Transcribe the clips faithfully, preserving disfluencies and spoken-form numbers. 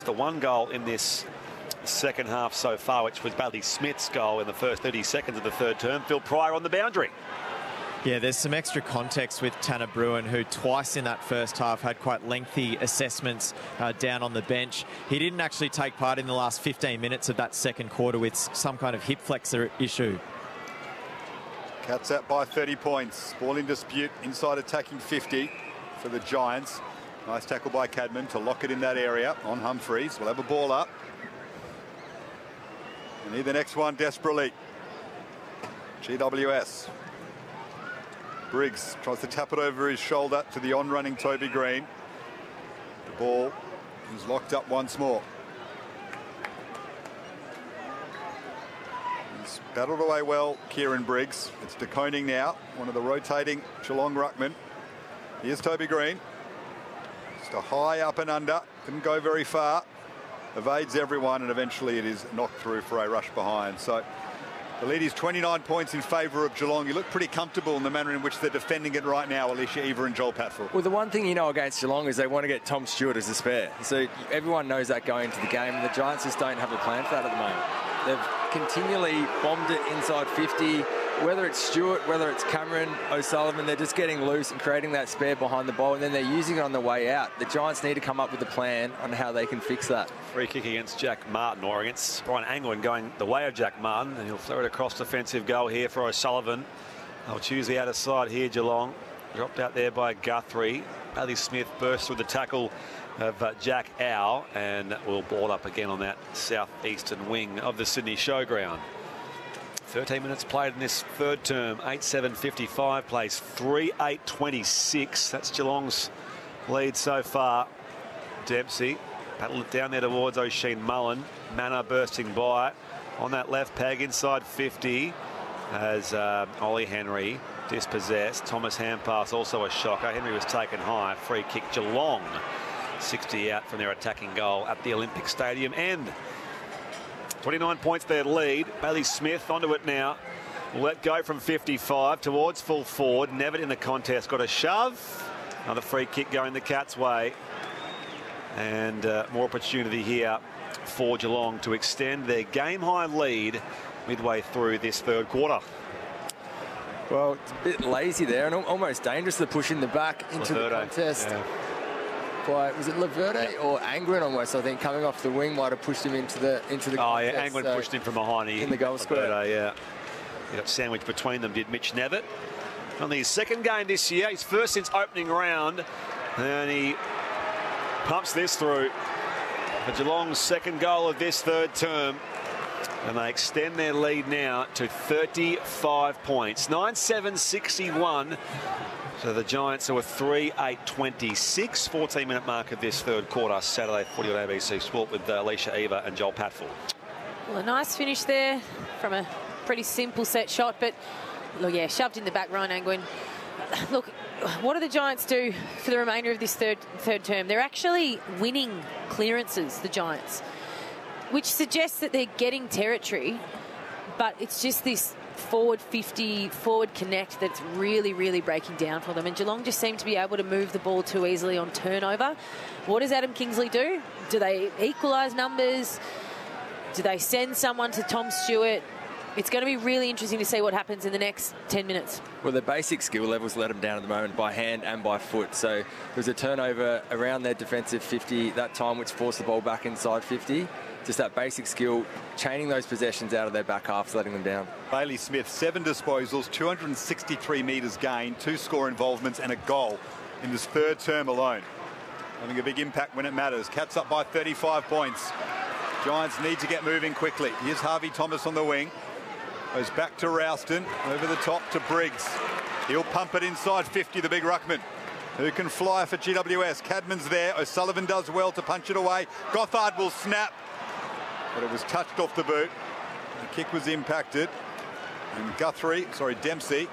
The one goal in this second half so far, which was Bailey Smith's goal in the first thirty seconds of the third term. Phil Pryor on the boundary. Yeah, there's some extra context with Tanner Bruin, who twice in that first half had quite lengthy assessments uh, down on the bench. He didn't actually take part in the last fifteen minutes of that second quarter with some kind of hip flexor issue. Cats out by thirty points. Ball in dispute inside attacking fifty for the Giants. Nice tackle by Cadman to lock it in that area on Humphreys. We'll have a ball up. We need the next one desperately. G W S. Briggs tries to tap it over his shoulder to the on-running Toby Green. The ball is locked up once more. He's battled away well, Kieran Briggs. It's De Koning now, one of the rotating Geelong ruckmen. Here's Toby Green. Just a high up and under. Didn't go very far. Evades everyone, and eventually it is knocked through for a rush behind. So the lead is twenty-nine points in favour of Geelong. You look pretty comfortable in the manner in which they're defending it right now, Alicia Eva and Joel Patfull. Well, the one thing you know against Geelong is they want to get Tom Stewart as a spare. So everyone knows that going into the game, and the Giants just don't have a plan for that at the moment. They've continually bombed it inside fifty. Whether it's Stewart, whether it's Cameron, O'Sullivan, they're just getting loose and creating that spare behind the ball, and then they're using it on the way out. The Giants need to come up with a plan on how they can fix that. Free kick against Jack Martin, or against Brian Angwin going the way of Jack Martin, and he'll throw it across defensive goal here for O'Sullivan. They'll choose the outer side here, Geelong. Dropped out there by Guthrie. Bailey Smith burst through the tackle of uh, Jack Ow, and will ball up again on that southeastern wing of the Sydney Showground. thirteen minutes played in this third term. eight seven fifty-five plays three eight twenty-six. That's Geelong's lead so far. Dempsey battled it down there towards O'Sheen Mullen. Manor bursting by on that left peg inside fifty as uh, Ollie Henry dispossessed. Thomas Hampass also a shocker. Henry was taken high. Free kick Geelong. sixty out from their attacking goal at the Olympic Stadium end. twenty-nine points their lead. Bailey Smith onto it now. Will let go from fifty-five towards full forward. Nevitt in the contest got a shove. Another free kick going the Cats' way. And uh, more opportunity here for Geelong to extend their game-high lead midway through this third quarter. Well, it's a bit lazy there and almost dangerous to push in the back into Laverde. the contest. Yeah. By, was it Laverde yep. or Angwin almost? I think coming off the wing might have pushed him into the into the. Oh contest, yeah, Angwin so pushed him from behind. He, in the goal square. Laverde, yeah, he got sandwiched between them. Did Mitch Nevitt on his second game this year? His first since opening round, and he pumps this through for Geelong's second goal of this third term. And they extend their lead now to thirty-five points. nine seven sixty-one. So the Giants are a three eight twenty-six. fourteen minute mark of this third quarter. Saturday footy on A B C Sport with uh, Alicia Eva and Joel Patfull. Well, a nice finish there from a pretty simple set shot. But, look, yeah, shoved in the back, Ryan Angwin. Look, what do the Giants do for the remainder of this third, third term? They're actually winning clearances, the Giants, which suggests that they're getting territory, but it's just this forward fifty, forward connect that's really, really breaking down for them. And Geelong just seem to be able to move the ball too easily on turnover. What does Adam Kingsley do? Do they equalise numbers? Do they send someone to Tom Stewart? It's going to be really interesting to see what happens in the next ten minutes. Well, the basic skill levels let them down at the moment by hand and by foot. So there was a turnover around their defensive fifty that time, which forced the ball back inside fifty. Just that basic skill, chaining those possessions out of their back halves, letting them down. Bailey Smith, seven disposals, two hundred sixty-three metres gained, two score involvements and a goal in this third term alone. Having a big impact when it matters. Cats up by thirty-five points. Giants need to get moving quickly. Here's Harvey Thomas on the wing. Goes back to Ralston, over the top to Briggs. He'll pump it inside fifty, the big ruckman, who can fly for G W S. Cadman's there. O'Sullivan does well to punch it away. Gothard will snap, but it was touched off the boot. The kick was impacted. And Guthrie, sorry, Dempsey,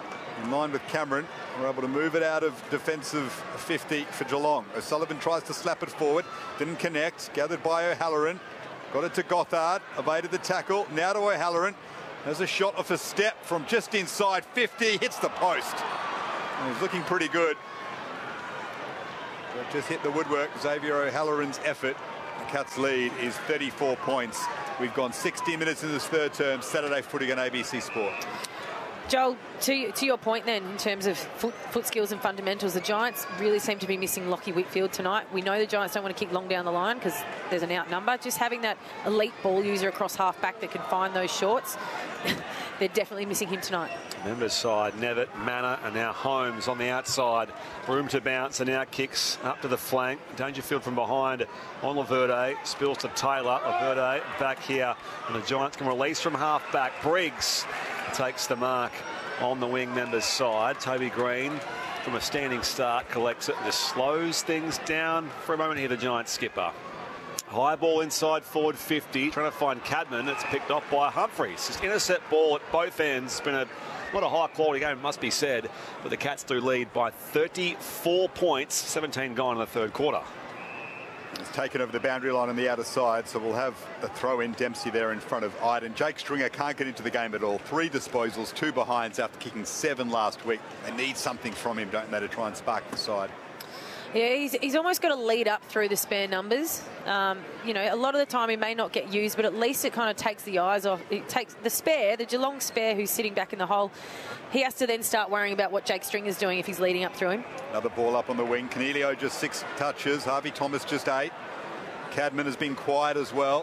in line with Cameron, were able to move it out of defensive fifty for Geelong. O'Sullivan tries to slap it forward. Didn't connect. Gathered by O'Halloran. Got it to Gothard. Evaded the tackle. Now to O'Halloran. There's a shot off a step from just inside fifty. Hits the post. And he's looking pretty good. But just hit the woodwork. Xavier O'Halloran's effort. The Cats lead is thirty-four points. We've gone sixty minutes in this third term. Saturday footy on A B C Sport. Joel, to, to your point then, in terms of foot, foot skills and fundamentals, the Giants really seem to be missing Lockie Whitfield tonight. We know the Giants don't want to kick long down the line because there's an outnumber. Just having that elite ball user across half-back that can find those shorts, they're definitely missing him tonight. Members side, Nevitt, Manor, and now Holmes on the outside. Room to bounce, and now kicks up to the flank. Dangerfield from behind on Laverde. Spills to Taylor. Laverde back here, and the Giants can release from half-back. Briggs takes the mark on the wing members side. Toby Green from a standing start collects it and just slows things down for a moment here, the Giants skipper. High ball inside forward fifty, trying to find Cadman. It's picked off by Humphries. This intercept ball at both ends. It's been a not a high quality game, it must be said, but the Cats do lead by thirty-four points, seventeen gone in the third quarter. It's taken over the boundary line on the outer side, so we'll have a throw in. Dempsey there in front of Iden. Jake Stringer can't get into the game at all. Three disposals, two behinds after kicking seven last week. They need something from him, don't they, to try and spark the side. Yeah, he's, he's almost got to lead up through the spare numbers. Um, you know, a lot of the time he may not get used, but at least it kind of takes the eyes off. It takes the spare, the Geelong spare who's sitting back in the hole. He has to then start worrying about what Jake Stringer's doing if he's leading up through him. Another ball up on the wing. Cornelio just six touches. Harvey Thomas just eight. Cadman has been quiet as well.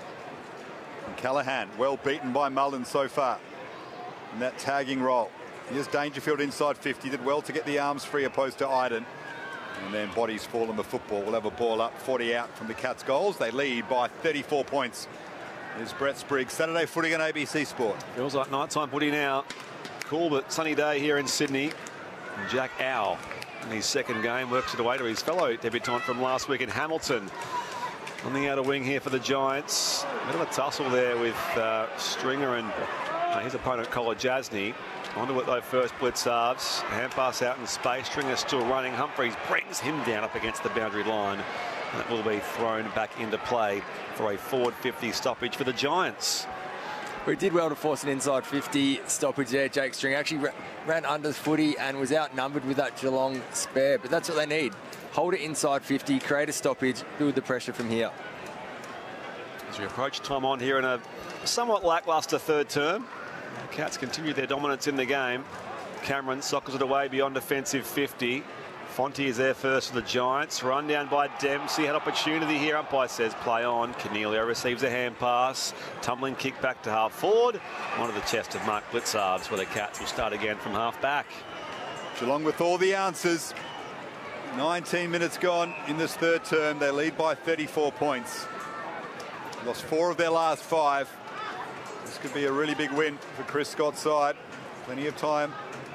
And Callaghan well beaten by Mullen so far in that tagging role. Here's Dangerfield inside fifty. Did well to get the arms free opposed to Iden. And then bodies fall on the football. We'll have a ball up, forty out from the Cats goals. They lead by thirty-four points. There's Brett Spriggs. Saturday footy on A B C Sport. Feels like nighttime footy now. Cool but sunny day here in Sydney. And Jack Owl in his second game works it away to his fellow debutant from last week in Hamilton. On the outer wing here for the Giants. A bit of a tussle there with uh, Stringer and uh, his opponent Kolodjasny. Onto it though first, blitz halves. Hand pass out in space. Stringer still running. Humphries brings him down up against the boundary line. And it will be thrown back into play for a forward fifty stoppage for the Giants. We did well to force an inside fifty stoppage there. Jake Stringer actually ran under footy and was outnumbered with that Geelong spare, but that's what they need. Hold it inside fifty, create a stoppage, build the pressure from here. As we approach time on here in a somewhat lackluster third term, the Cats continue their dominance in the game. Cameron sockles it away beyond defensive fifty. Fonte is there first for the Giants. Run down by Dempsey. Had opportunity here. Umpire says play on. Cornelio receives a hand pass. Tumbling kick back to half forward. Onto the chest of Mark Blitzarves, where the Cats will start again from half back. Geelong with all the answers. nineteen minutes gone in this third term. They lead by thirty-four points. Lost four of their last five. This could be a really big win for Chris Scott's side. Plenty of time,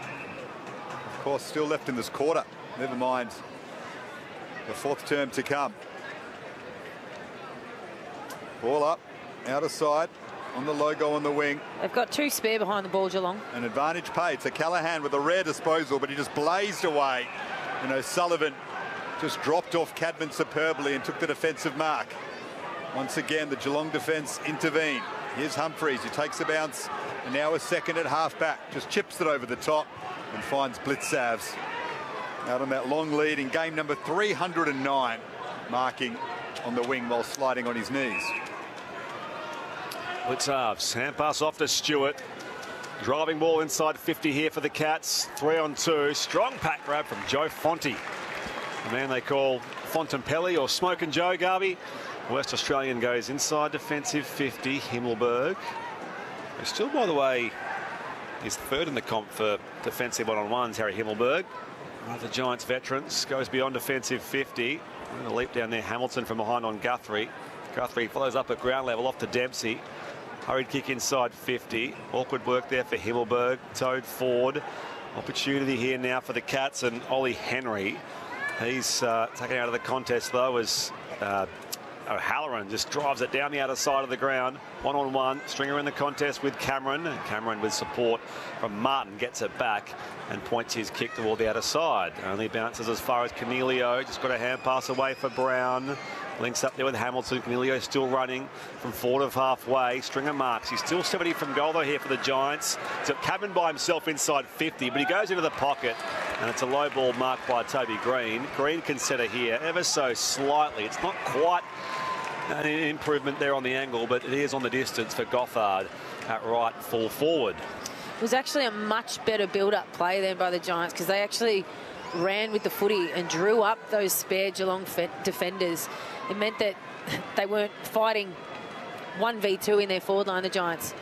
of course, still left in this quarter. Never mind the fourth term to come. Ball up, outer side, on the logo on the wing. They've got two spare behind the ball, Geelong. An advantage paid to Callaghan with a rare disposal, but he just blazed away. You know, Sullivan just dropped off Cadman superbly and took the defensive mark. Once again, the Geelong defence intervened. Here's Humphries, who takes a bounce, and now a second at half-back. Just chips it over the top and finds Blitzavs out on that long lead in game number three hundred nine, marking on the wing while sliding on his knees. Blitzarves, hand pass off to Stewart. Driving ball inside fifty here for the Cats. Three on two. Strong pack grab from Joe Fonte. The man they call Fontempelli or Smokin' Joe, Garvey. West Australian goes inside defensive fifty. Himmelberg, who still, by the way, is third in the comp for defensive one-on-ones, Harry Himmelberg. One of the Giants veterans goes beyond defensive fifty. And a leap down there, Hamilton from behind on Guthrie. Guthrie follows up at ground level off to Dempsey. Hurried kick inside fifty. Awkward work there for Himmelberg. Towed forward. Opportunity here now for the Cats and Ollie Henry. He's uh, taken out of the contest though as uh, O'Halloran just drives it down the other side of the ground. One on one. Stringer in the contest with Cameron. And Cameron with support from Martin gets it back and points his kick toward the outer side. Only bounces as far as Cornelio. Just got a hand pass away for Brown. Links up there with Hamilton. Cornelio still running from forward of halfway. Stringer marks. He's still seventy from goal though here for the Giants. So Cameron by himself inside fifty, but he goes into the pocket and it's a low ball marked by Toby Green. Green can set it here ever so slightly. It's not quite An improvement there on the angle, but it is on the distance for Gothard at right full forward. It was actually a much better build-up play then by the Giants, because they actually ran with the footy and drew up those spare Geelong defenders. It meant that they weren't fighting one v two in their forward line, the Giants.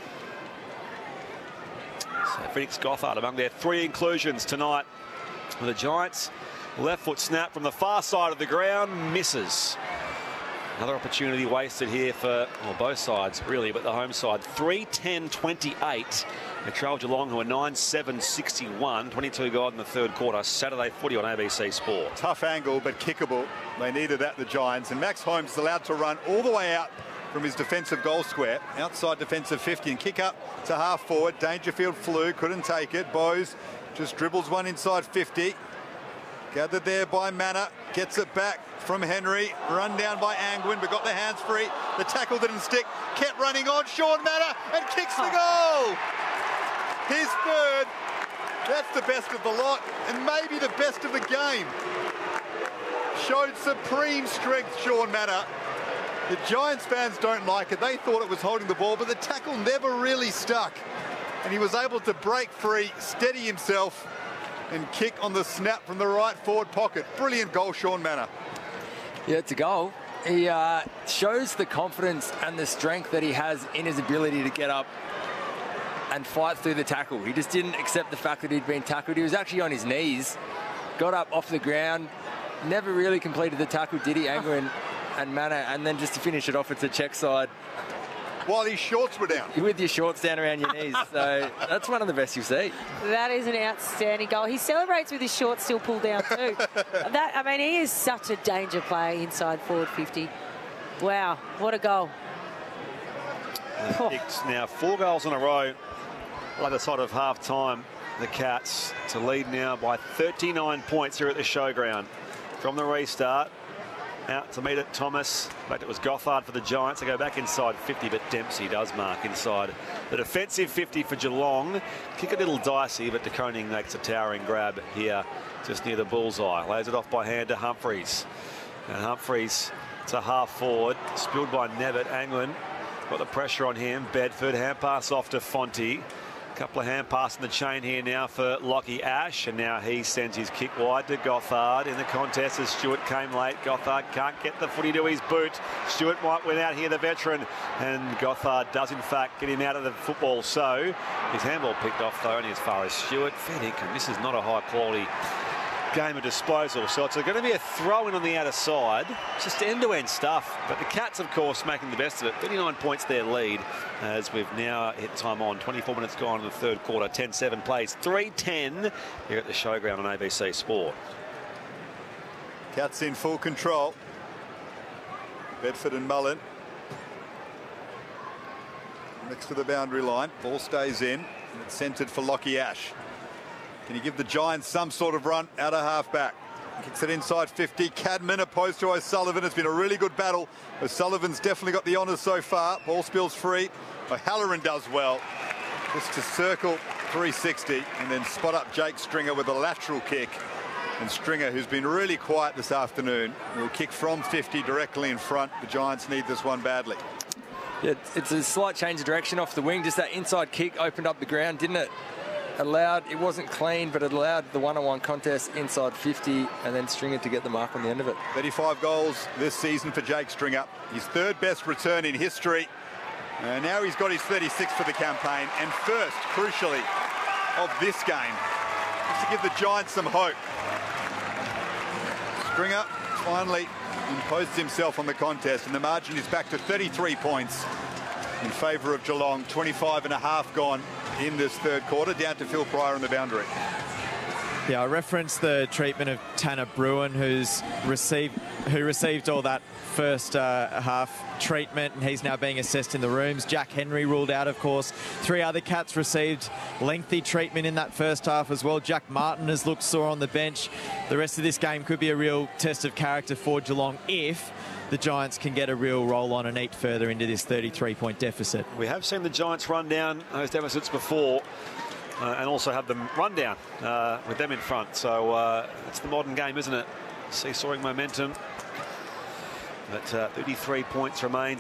So Felix Gothard among their three inclusions tonight. The Giants, left foot snap from the far side of the ground, misses. Another opportunity wasted here for well, both sides, really, but the home side. three ten twenty-eight. They trail Geelong, who are nine seven sixty-one. twenty-two gone in the third quarter. Saturday footy on A B C Sport. Tough angle, but kickable. They needed that, the Giants. And Max Holmes is allowed to run all the way out from his defensive goal square. Outside defensive fifty and kick up to half forward. Dangerfield flew, couldn't take it. Bowes just dribbles one inside fifty. Gathered there by Manor. Gets it back from Henry. Run down by Angwin, but got the hands free. The tackle didn't stick. Kept running on. Sean Manor and kicks the goal. His third. That's the best of the lot and maybe the best of the game. Showed supreme strength, Sean Manor. The Giants fans don't like it. They thought it was holding the ball, but the tackle never really stuck. And he was able to break free, steady himself, and kick on the snap from the right forward pocket. Brilliant goal, Sean Manor. Yeah, it's a goal. He uh, shows the confidence and the strength that he has in his ability to get up and fight through the tackle. He just didn't accept the fact that he'd been tackled. He was actually on his knees, got up off the ground, never really completed the tackle, did he, Angwin and Manor, and then just to finish it off, it's a check side. While his shorts were down. With your shorts down around your knees. So that's one of the best you'll see. That is an outstanding goal. He celebrates with his shorts still pulled down too. that, I mean, he is such a danger player inside forward fifty. Wow, what a goal. It's now four goals in a row. Like the side of half time, the Cats to lead now by thirty-nine points here at the showground. From the restart, out to meet it, Thomas. In fact, it was Gothard for the Giants. They go back inside fifty, but Dempsey does mark inside the defensive fifty for Geelong. Kick a little dicey, but De Koning makes a towering grab here just near the bullseye. Lays it off by hand to Humphreys. And Humphreys to half forward, spilled by Nevitt. Anglin got the pressure on him. Bedford, hand pass off to Fonte. Couple of hand passes in the chain here now for Lockie Ash, and now he sends his kick wide to Gothard in the contest as Stewart came late. Gothard can't get the footy to his boot. Stewart might win out here, the veteran, and Gothard does in fact get him out of the football. So his handball picked off though, only as far as Stewart. Fennick, and this is not a high quality game of disposal, so it's going to be a throw in on the outer side. Just end-to-end stuff, but the Cats of course making the best of it. thirty-nine points their lead as we've now hit time on. twenty-four minutes gone in the third quarter. ten seven plays three ten here at the showground on A B C Sport. Cats in full control. Bedford and Mullen next to the boundary line. Ball stays in and it's centred for Lockie Ash. Can you give the Giants some sort of run out of half-back? Kicks it inside fifty. Cadman opposed to O'Sullivan. It's been a really good battle. O'Sullivan's definitely got the honours so far. Ball spills free. O'Halloran does well. Just to circle three sixty and then spot up Jake Stringer with a lateral kick. And Stringer, who's been really quiet this afternoon, will kick from fifty directly in front. The Giants need this one badly. Yeah, it's a slight change of direction off the wing. Just that inside kick opened up the ground, didn't it? Allowed, it wasn't clean, but it allowed the one-on-one contest inside fifty and then Stringer to get the mark on the end of it. thirty-five goals this season for Jake Stringer. His third best return in history. And now he's got his thirty-six for the campaign and first, crucially, of this game. Just to give the Giants some hope. Stringer finally imposed himself on the contest and the margin is back to thirty-three points in favour of Geelong. twenty-five and a half gone in this third quarter, down to Phil Pryor on the boundary. Yeah, I referenced the treatment of Tanner Bruin, who's received who received all that first uh, half treatment, and he's now being assessed in the rooms. Jack Henry ruled out, of course. Three other Cats received lengthy treatment in that first half as well. Jack Martin has looked sore on the bench. The rest of this game could be a real test of character for Geelong if the Giants can get a real roll on and eat further into this thirty-three point deficit. We have seen the Giants run down those deficits before uh, and also have them run down uh, with them in front. So uh, it's the modern game, isn't it? Seesawing momentum. But uh, thirty-three points remains.